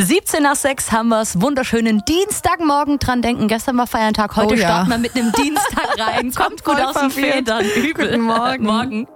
17 nach 6 haben wir es. Wunderschönen Dienstagmorgen. Dran denken, gestern war Feiertag, heute starten wir mit einem Dienstag rein. Kommt gut aus dem Federn. Guten Morgen. Morgen.